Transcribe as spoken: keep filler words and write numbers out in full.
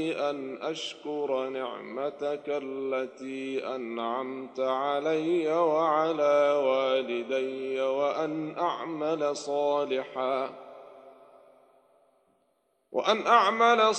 أن أشكر نعمتك التي أنعمت علي وعلى والدي وأن أعمل صالحا وأن أعمل